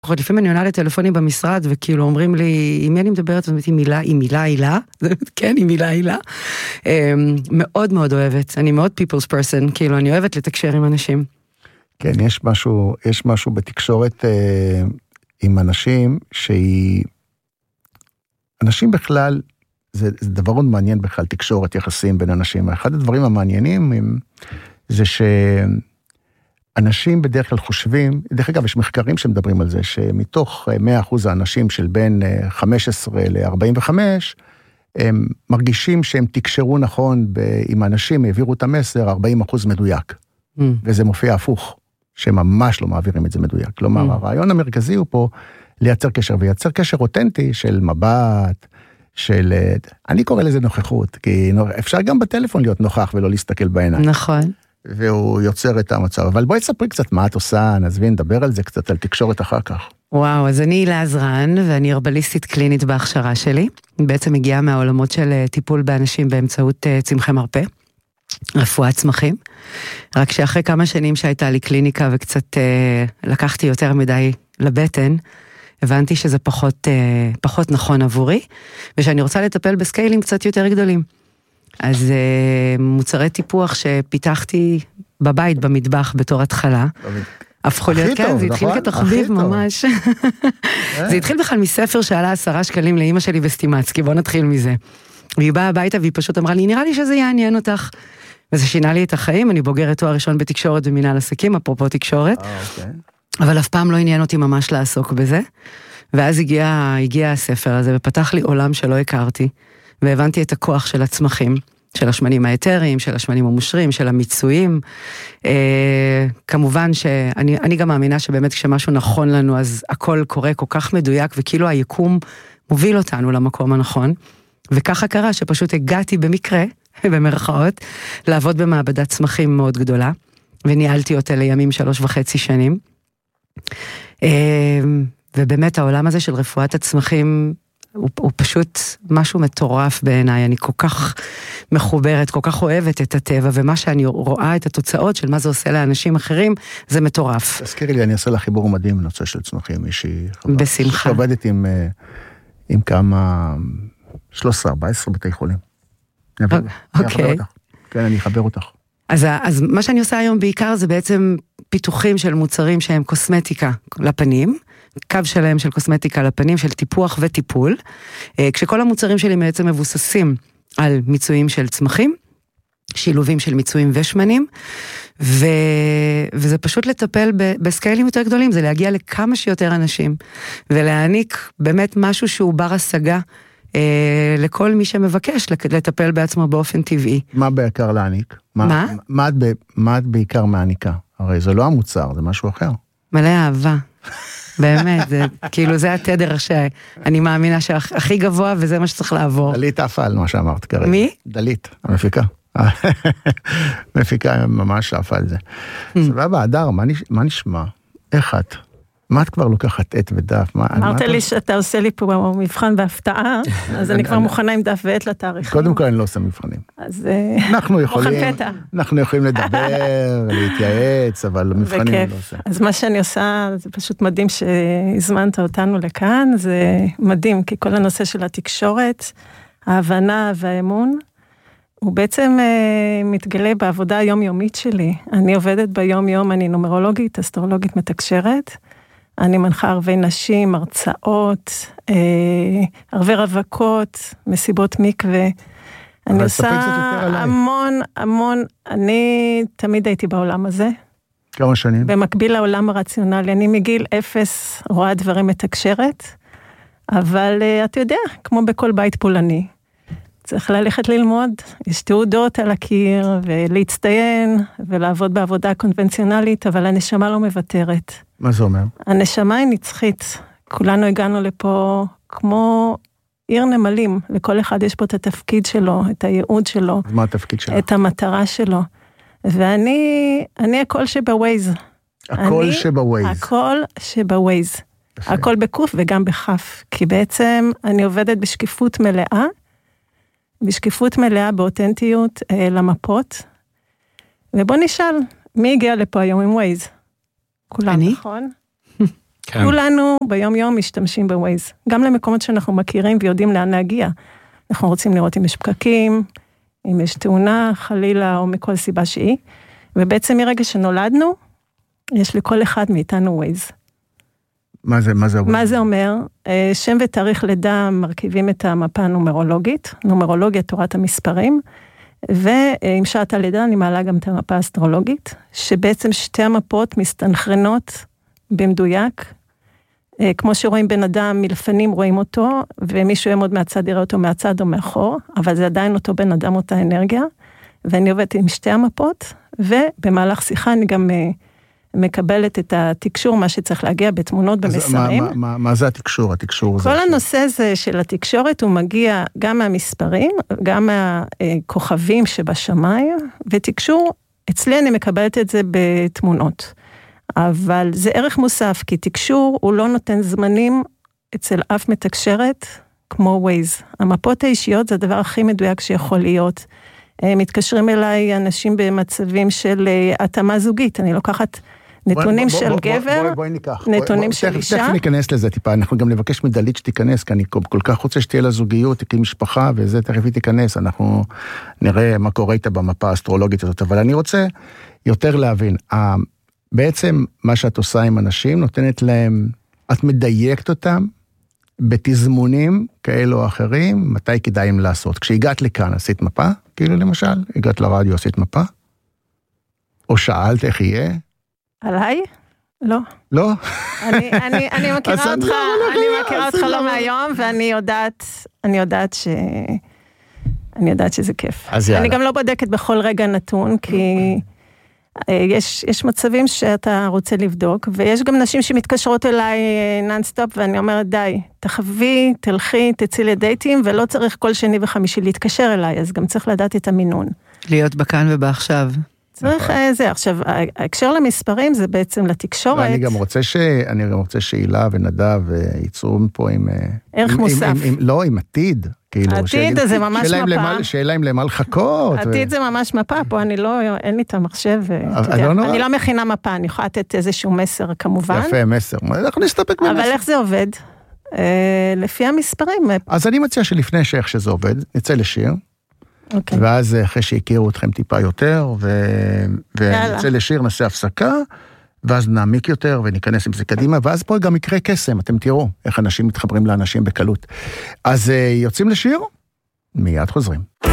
לפעמים אני עונה לטלפונים במשרד, וכאילו אומרים לי, עם מי אני מדברת? זאת אומרת, עם מילה. כן, עם מילה. מאוד מאוד אוהבת. אני מאוד people's person, כאילו, אני אוהבת לתקשר עם אנשים. כן, יש משהו בתקשורת עם אנשים, אנשים בכלל, זה דבר מאוד מעניין בכלל, תקשורת יחסים בין אנשים. אחד הדברים המעניינים זה אנשים בדרך כלל חושבים, דרך אגב, יש מחקרים שמדברים על זה, שמתוך 100% האנשים של בין 15 ל-45, הם מרגישים שהם תקשרו נכון עם האנשים, העבירו את המסר, 40% מדויק. וזה מופיע הפוך, שהם ממש לא מעבירים את זה מדויק. כלומר, הרעיון המרכזי הוא פה לייצר קשר, וייצר קשר אותנטי של מבט, אני קורא לזה נוכחות, כי אפשר גם בטלפון להיות נוכח ולא להסתכל בעיניים. נכון. והוא יוצר את המצב. אבל בואי תספרי קצת מה את עושה, נעזבי, נדבר על זה קצת, על תקשורת אחר כך. וואו, אז אני הילה עזרן, ואני הרבליסטית קלינית בהכשרה שלי. אני בעצם מגיעה מהעולמות של טיפול באנשים באמצעות צמחי מרפא, רפואת צמחים. רק שאחרי כמה שנים שהייתה לי קליניקה וקצת לקחתי יותר מדי לבטן, הבנתי שזה פחות נכון עבורי, ושאני רוצה לטפל בסקיילים קצת יותר גדולים. אז מוצרי טיפוח שפיתחתי בבית, במטבח, בתור התחלה, הפכו להיות כאן, זה התחיל כתחביב ממש. זה התחיל בכלל מספר שעלה 10 שקלים לאמא שלי וסטימצקי, בוא נתחיל מזה. והיא באה הביתה והיא פשוט אמרה לי, נראה לי שזה יעניין אותך. וזה שינה לי את החיים, אני בוגרת תואר ראשון בתקשורת ומנהל עסקים, אפרופו תקשורת. אבל אף פעם לא עניין אותי ממש לעסוק בזה. ואז הגיע הספר הזה ופתח לי עולם שלא הכרתי. והבנתי את הכוח של הצמחים, של השמנים האתריים, של השמנים המושרים, של המיצויים. כמובן שאני גם מאמינה שבאמת כשמשהו נכון לנו, אז הכל קורה כל כך מדויק, וכאילו היקום מוביל אותנו למקום הנכון. וככה קרה שפשוט הגעתי במקרה, במרכאות, לעבוד במעבדת צמחים מאוד גדולה, וניהלתי אותה לימים 3.5 שנים. ובאמת העולם הזה של רפואת הצמחים, הוא פשוט משהו מטורף בעיניי, אני כל כך מחוברת, כל כך אוהבת את הטבע, ומה שאני רואה את התוצאות של מה זה עושה לאנשים אחרים, זה מטורף. תזכירי לי, אני אעשה לך חיבור מדהים בנושא של צמחים, מישהי בשמחה. שעובדת עם כמה, 13-14 בתי חולים. אוקיי. כן, אני אחבר אותך. אז מה שאני עושה היום בעיקר זה בעצם פיתוחים של מוצרים שהם קוסמטיקה לפנים, קו שלהם של קוסמטיקה לפנים, של טיפוח וטיפול, כשכל המוצרים שלי בעצם מבוססים על מיצויים של צמחים, שילובים של מיצויים ושמנים, וזה פשוט לטפל בסקיילים יותר גדולים, זה להגיע לכמה שיותר אנשים, ולהעניק באמת משהו שהוא בר השגה, לכל מי שמבקש לטפל בעצמו באופן טבעי. מה בעיקר להעניק? מה את בעיקר מעניקה? הרי זה לא המוצר, זה משהו אחר. מלא אהבה. באמת, כאילו זה התדר שאני מאמינה שהכי גבוה, וזה מה שצריך לעבור. דלית עפה על מה שאמרת כרגע. מי? דלית, המפיקה. מפיקה ממש עפה על זה. סבבה, אדר, מה נשמע? איך את? מה את כבר לוקחת עט ודף? אמרת לי שאתה עושה לי פה מבחן בהפתעה, אז אני כבר מוכנה עם דף ועט לתאריכים. קודם כל אני לא עושה מבחנים. אז אנחנו יכולים לדבר, להתייעץ, אבל מבחנים אני לא עושה. אז מה שאני עושה, זה פשוט מדהים שהזמנת אותנו לכאן, זה מדהים, כי כל הנושא של התקשורת, ההבנה והאמון, הוא בעצם מתגלה בעבודה היומיומית שלי. אני עובדת ביום-יום, אני נומרולוגית, אסטרולוגית מתקשרת, אני מנחה ערבי נשים, הרצאות, ערבי רווקות, מסיבות מקווה. אני עושה המון, אני תמיד הייתי בעולם הזה. כמה שנים? במקביל לעולם הרציונלי, אני מגיל 0 רואה דברים מתקשרת, אבל אתה יודע, כמו בכל בית פולני, צריך ללכת ללמוד, יש תעודות על הקיר, ולהצטיין, ולעבוד בעבודה קונבנציונלית, אבל הנשמה לא מוותרת. מה זה אומר? הנשמה היא נצחית. כולנו הגענו לפה כמו עיר נמלים, לכל אחד יש פה את התפקיד שלו, את הייעוד שלו. מה התפקיד שלו? את המטרה שלו. ואני הכל שבווייז. הכל שבווייז. הכל שבווייז. הכל בקוף וגם בחף. כי בעצם אני עובדת בשקיפות מלאה, בשקיפות מלאה באותנטיות למפות. ובוא נשאל, מי הגיע לפה היום עם ווייז? כולם, אני? נכון? כן. כולנו ביום יום משתמשים בווייז, גם למקומות שאנחנו מכירים ויודעים לאן להגיע. אנחנו רוצים לראות אם יש פקקים, אם יש תאונה, חלילה או מכל סיבה שהיא, ובעצם מרגע שנולדנו, יש לכל אחד מאיתנו ווייז. מה זה אומר? שם ותאריך לידה מרכיבים את המפה הנומרולוגית, נומרולוגיה תורת המספרים, ועם שעת הלידה אני מעלה גם את המפה האסטרולוגית, שבעצם שתי המפות מסתנכרנות במדויק, כמו שרואים בן אדם מלפנים רואים אותו, ומישהו יעמוד מהצד יראה אותו מהצד או מאחור, אבל זה עדיין אותו בן אדם, אותה אנרגיה, ואני עובדת עם שתי המפות, ובמהלך שיחה אני גם מקבלת את התקשור, מה שצריך להגיע בתמונות במסרים. מה זה התקשור? כל הנושא הזה של התקשורת הוא מגיע גם מהמספרים, גם מהכוכבים שבשמיים, ותקשור, אצלי אני מקבלת את זה בתמונות. אבל זה ערך מוסף, כי תקשור הוא לא נותן זמנים אצל אף מתקשרת כמו ווייז. המפות האישיות זה הדבר הכי מדויק שיכול להיות. מתקשרים אליי אנשים במצבים של התאמה זוגית, אני לוקחת נתונים של גבר, נתונים של אישה. תכף ניכנס לזה טיפה, אנחנו גם נבקש מדלית שתיכנס, כי אני כל כך רוצה שתהיה לה זוגיות, תקים משפחה, וזה תכף היא תיכנס, אנחנו נראה מה קורה איתה במפה האסטרולוגית הזאת, אבל אני רוצה יותר להבין, בעצם מה שאת עושה עם אנשים, נותנת להם, את מדייקת אותם, בתזמונים כאלו או אחרים, מתי כדאי им לעשות? כשהגעת לכאן, עשית מפה? כאילו למשל, הגעת לרדיו, עשית מפה? או שאלת איך יהיה? עליי? לא. לא? אני מכירה אותך לא מהיום, ואני יודעת שזה כיף. אני גם לא בודקת בכל רגע נתון, כי יש מצבים שאתה רוצה לבדוק, ויש גם נשים שמתקשרות אליי נאנסטופ, ואני אומרת, די, תחווי, תלכי, תצאי לדייטים, ולא צריך כל שני וחמישי להתקשר אליי, אז גם צריך לדעת את המינון. להיות בכאן ובעכשיו. צריך זה, עכשיו, ההקשר למספרים זה בעצם לתקשורת. אני גם רוצה שאילה ונדב ייצרו פה עם ערך מוסף. לא, עם עתיד. עתיד זה ממש מפה. שאלה אם למה לחכות. עתיד זה ממש מפה, פה אין לי את המחשב. אני לא מכינה מפה, אני יכולה לתת איזשהו מסר כמובן. יפה, מסר. אנחנו נסתפק במסר. אבל איך זה עובד? לפי המספרים. אז אני מציע שלפני שאיך שזה עובד, נצא לשיר. ואז אחרי שהכירו אתכם טיפה יותר, ונצא לשיר, נעשה הפסקה, ואז נעמיק יותר וניכנס עם זה קדימה, ואז פה גם יקרה קסם, אתם תראו איך אנשים מתחברים לאנשים בקלות. אז יוצאים לשיר, מיד חוזרים.